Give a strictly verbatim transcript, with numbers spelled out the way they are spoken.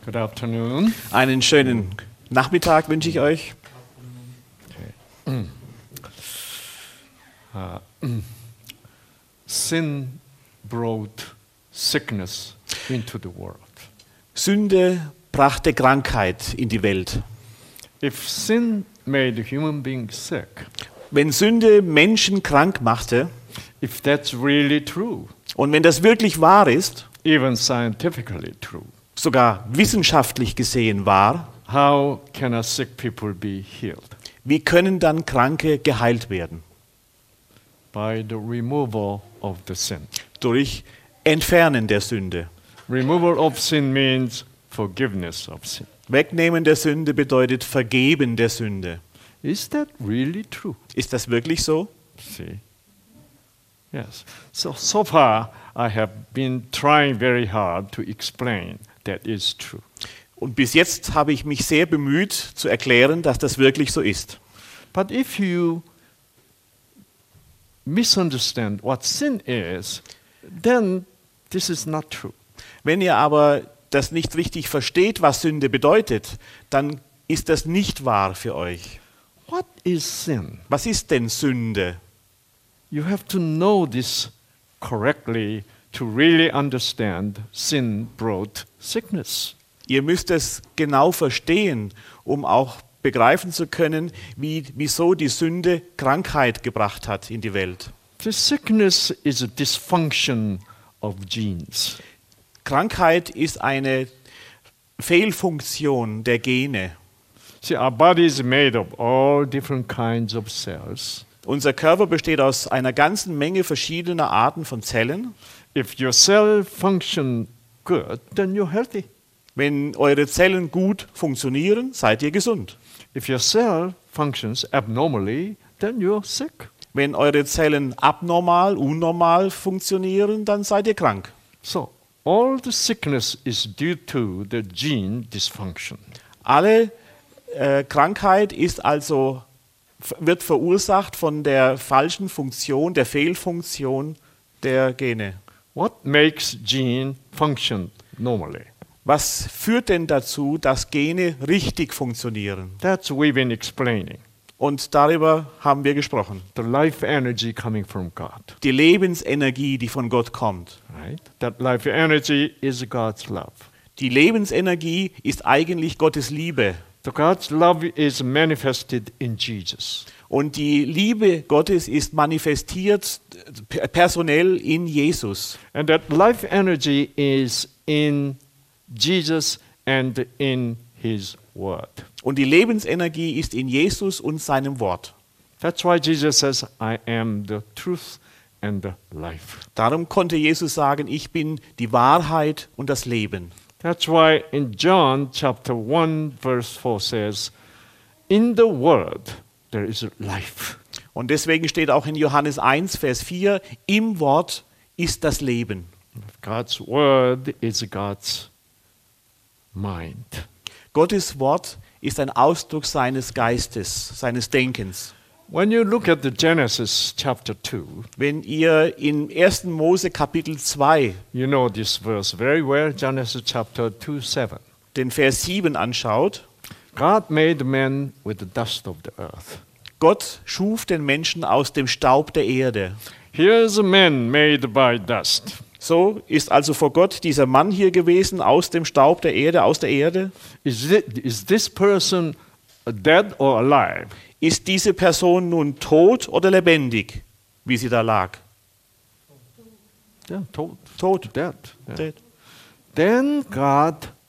Good afternoon. Einen schönen Nachmittag wünsche ich euch. Okay. Uh, sin brought sickness into the world. Sünde brachte Krankheit in die Welt. If sin made a human being sick, Wenn Sünde Menschen krank machte, if that's really true, und wenn das wirklich wahr ist, even scientifically true, sogar wissenschaftlich gesehen wahr, how can a sick people be healed? wie können dann Kranke geheilt werden? By the removal of the sin. Durch Entfernen der Sünde. Removal of sin means forgiveness of sin. Wegnehmen der Sünde bedeutet Vergeben der Sünde. Is that really true? Ist das wirklich so? See? Yes. So, so far, I have been trying very hard to explain that is true. Und bis jetzt habe ich mich sehr bemüht zu erklären, dass das wirklich so ist. But if you misunderstand what sin is, then this is not true. Wenn ihr aber das nicht richtig versteht, was Sünde bedeutet, dann ist das nicht wahr für euch. What is sin? Was ist denn Sünde? You have to know this correctly to really understand sin brought sickness. Ihr müsst es genau verstehen, um auch begreifen zu können, wie, wieso die Sünde Krankheit gebracht hat in die Welt. The sickness is a dysfunction of genes. Krankheit ist eine Fehlfunktion der Gene. See, our body is made of all different kinds of cells. Unser Körper besteht aus einer ganzen Menge verschiedener Arten von Zellen. If your cell function good, then you're healthy. Wenn eure Zellen gut funktionieren, seid ihr gesund. If your cell functions abnormally, then you're sick. Wenn eure Zellen abnormal, unnormal funktionieren, dann seid ihr krank. So, all the sickness is due to the gene dysfunction. Alle äh, Krankheit ist also, wird verursacht von der falschen Funktion, der Fehlfunktion der Gene. What makes gene function normally? Was führt denn dazu, dass Gene richtig funktionieren? That's what we've been explaining. Und darüber haben wir gesprochen. The life energy coming from God. Die Lebensenergie, die von Gott kommt. Right? That life energy is God's love. Die Lebensenergie ist eigentlich Gottes Liebe. So God's love is manifested in Jesus. Und die Liebe Gottes ist manifestiert personell in Jesus. And that life energy is in Jesus and in His Word. Und die Lebensenergie ist in Jesus und seinem Wort. That's why Jesus says, I am the truth and the life. Darum konnte Jesus sagen, ich bin die Wahrheit und das Leben. That's why in John chapter one verse four says, in the Word there is life. Und deswegen steht auch in Johannes eins, Vers vier, im Wort ist das Leben. God's Word is God's mind. Gottes Wort ist ein Ausdruck seines Geistes, seines Denkens. When you look at the Genesis chapter two, Wenn ihr in ersten Mose Kapitel zwei you know this verse very well, Genesis chapter two seven. den Vers sieben anschaut, God made man with the dust of the earth. Gott schuf den Menschen aus dem Staub der Erde. Here is a man made by dust. So ist also vor Gott dieser Mann hier gewesen, aus dem Staub der Erde, aus der Erde. Is, it, is this person dead or alive? Ist diese Person nun tot oder lebendig, wie sie da lag? Yeah, tot. Tot. Dead. Yeah. Dead. Then God